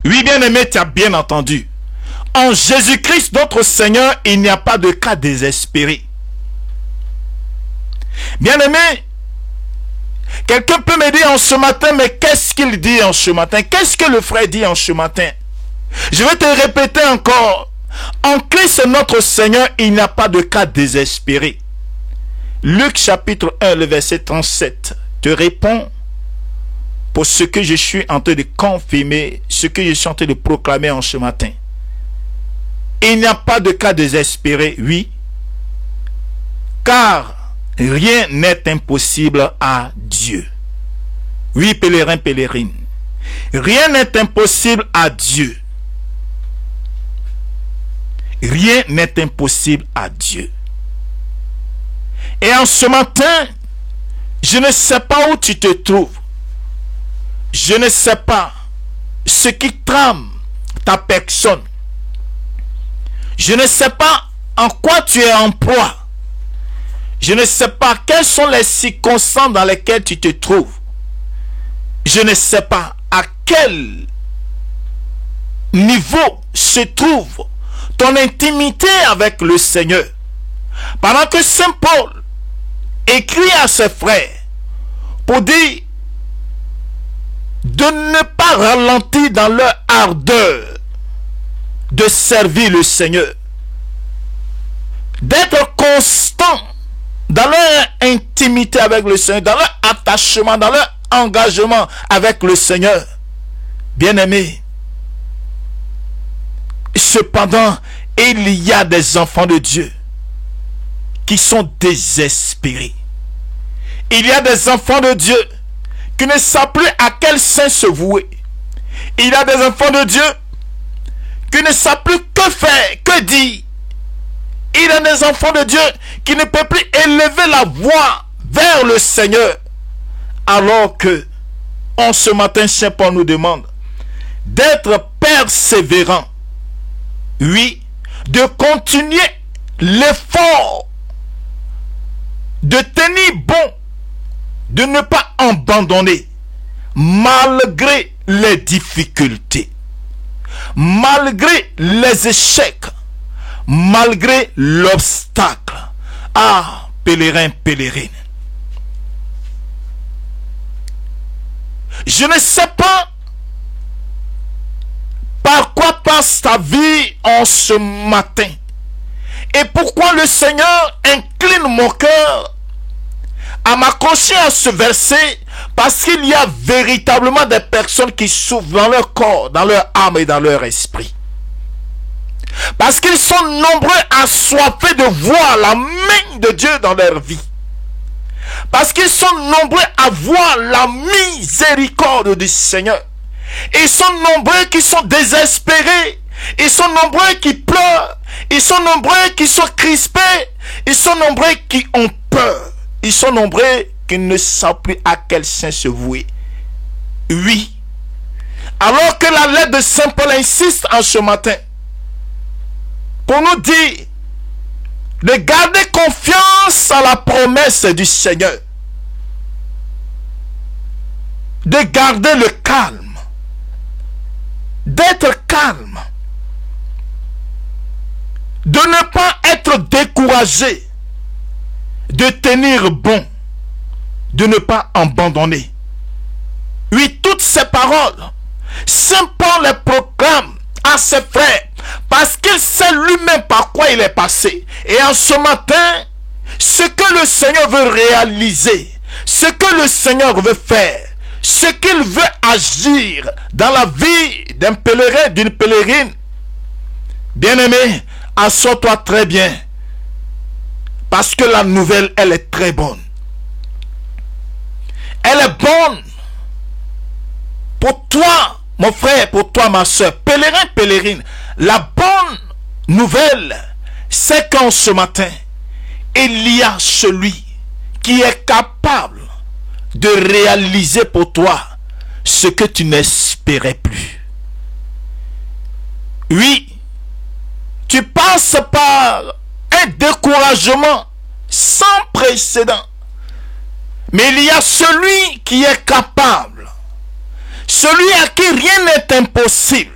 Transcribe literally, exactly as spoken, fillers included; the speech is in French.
Oui, bien-aimé, tu as bien entendu. En Jésus-Christ, notre Seigneur, il n'y a pas de cas désespéré. Bien-aimé, quelqu'un peut me dire en ce matin, mais qu'est-ce qu'il dit en ce matin? Qu'est-ce que le frère dit en ce matin? Je vais te répéter encore. En Christ, notre Seigneur, il n'y a pas de cas désespéré. Luc chapitre un, le verset trente-sept, te répond pour ce que je suis en train de confirmer, ce que je suis en train de proclamer en ce matin. Il n'y a pas de cas désespéré, oui, car rien n'est impossible à Dieu. Oui, pèlerin, pèlerine, rien n'est impossible à Dieu. Rien n'est impossible à Dieu. Et en ce matin, je ne sais pas où tu te trouves. Je ne sais pas ce qui trame ta personne. Je ne sais pas en quoi tu es en proie. Je ne sais pas quelles sont les circonstances dans lesquelles tu te trouves. Je ne sais pas à quel niveau se trouve ton intimité avec le Seigneur. Pendant que Saint Paul écrit à ses frères pour dire de ne pas ralentir dans leur ardeur de servir le Seigneur, d'être constant dans leur intimité avec le Seigneur, dans leur attachement, dans leur engagement avec le Seigneur. Bien-aimés, cependant, il y a des enfants de Dieu qui sont désespérés. Il y a des enfants de Dieu qui ne savent plus à quel saint se vouer. Il y a des enfants de Dieu qui ne savent plus que faire, que dire. Il y a des enfants de Dieu qui ne peuvent plus élever la voix vers le Seigneur. Alors que, en ce matin, Saint Paul nous demande d'être persévérant. Oui, de continuer l'effort, de tenir bon, de ne pas abandonner, malgré les difficultés, malgré les échecs, malgré l'obstacle. Ah, pèlerin, pèlerine, je ne sais pas par quoi passe ta vie en ce matin et pourquoi le Seigneur incline mon cœur à m'accrocher à ce verset, parce qu'il y a véritablement des personnes qui souffrent dans leur corps, dans leur âme et dans leur esprit. Parce qu'ils sont nombreux assoiffés de voir la main de Dieu dans leur vie. Parce qu'ils sont nombreux à voir la miséricorde du Seigneur. Ils sont nombreux qui sont désespérés. Ils sont nombreux qui pleurent. Ils sont nombreux qui sont crispés. Ils sont nombreux qui ont peur. Ils sont nombreux qui ne savent plus à quel saint se vouer. Oui. Alors que la lettre de Saint Paul insiste en ce matin pour nous dire de garder confiance à la promesse du Seigneur. De garder le calme. D'être calme. De ne pas être découragé. De tenir bon. De ne pas abandonner. Oui, toutes ces paroles, Saint Paul les proclame à ses frères parce qu'il sait lui-même par quoi il est passé. Et en ce matin, ce que le Seigneur veut réaliser, ce que le Seigneur veut faire, ce qu'il veut agir dans la vie d'un pèlerin, d'une pèlerine, bien-aimé, assois-toi très bien. Parce que la nouvelle, elle est très bonne. Elle est bonne pour toi, mon frère, pour toi, ma soeur. Pèlerin, pèlerine. La bonne nouvelle, c'est qu'en ce matin, il y a celui qui est capable de réaliser pour toi ce que tu n'espérais plus. Oui, tu passes par un découragement sans précédent. Mais il y a celui qui est capable, celui à qui rien n'est impossible,